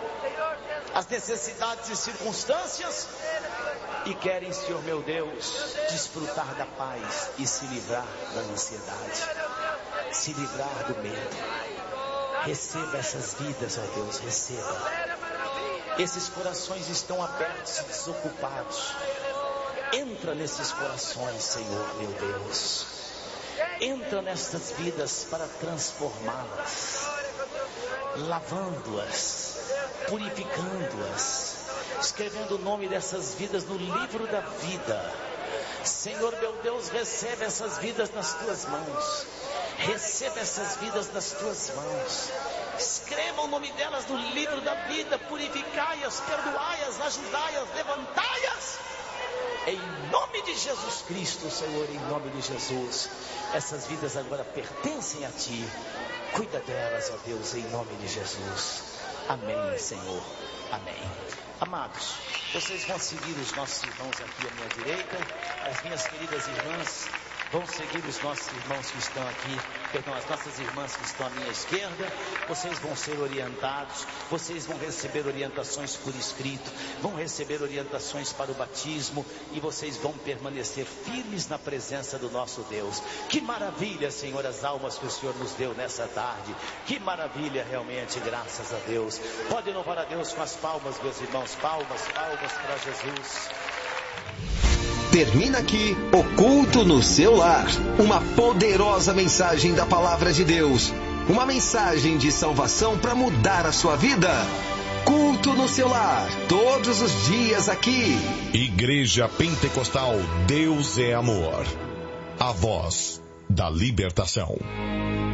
as necessidades e circunstâncias, e querem, Senhor meu Deus, desfrutar da paz e se livrar da ansiedade, se livrar do medo. Receba essas vidas, ó Deus, receba. Esses corações estão abertos e desocupados. Entra nesses corações, Senhor meu Deus. Entra nessas vidas para transformá-las, lavando-as, purificando-as, escrevendo o nome dessas vidas no livro da vida. Senhor meu Deus, recebe essas vidas nas tuas mãos. Receba essas vidas nas tuas mãos. Escreva o nome delas no livro da vida. Purificai-as, perdoai-as, ajudai-as, levantai-as. Em nome de Jesus Cristo, Senhor, em nome de Jesus. Essas vidas agora pertencem a Ti. Cuida delas, ó Deus, em nome de Jesus. Amém, Senhor. Amém. Amados, vocês vão seguir os nossos irmãos aqui à minha direita. As minhas queridas irmãs vão seguir os nossos irmãos que estão aqui, perdão, as nossas irmãs que estão à minha esquerda. Vocês vão ser orientados, vocês vão receber orientações por escrito, vão receber orientações para o batismo e vocês vão permanecer firmes na presença do nosso Deus. Que maravilha, Senhor, as almas que o Senhor nos deu nessa tarde. Que maravilha realmente, graças a Deus. Pode louvar a Deus com as palmas, meus irmãos. Palmas, palmas para Jesus. Termina aqui o Culto no Seu Lar. Uma poderosa mensagem da Palavra de Deus. Uma mensagem de salvação para mudar a sua vida. Culto no Seu Lar. Todos os dias aqui. Igreja Pentecostal Deus é Amor. A voz da libertação.